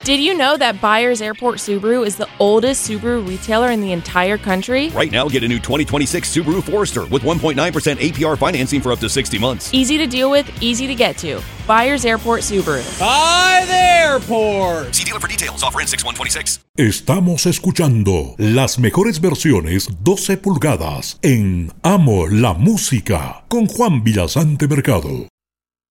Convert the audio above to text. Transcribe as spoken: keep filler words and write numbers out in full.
Did you know that Byers Airport Subaru is the oldest Subaru retailer in the entire country? Right now, get a new twenty twenty-six Subaru Forester with one point nine percent A P R financing for up to sixty months. Easy to deal with, easy to get to. Byers Airport Subaru. By the airport. See dealer for details. Offer ends six one twenty-six. Estamos escuchando las mejores versiones doce pulgadas en Amo la Música con Juan Villasante Mercado.